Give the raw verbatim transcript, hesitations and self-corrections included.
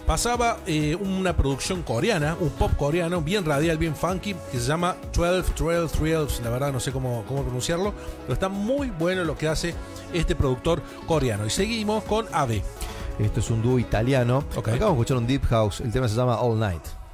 pasaba eh, una producción coreana, un pop coreano, bien radial, bien funky, que se llama doce, doce, trece. La verdad no sé cómo, cómo pronunciarlo, pero está muy bueno lo que hace este productor coreano. Y seguimos con A B. Esto es un dúo italiano. Okay. Acabamos de escuchar un Deep House. El tema se llama All Night.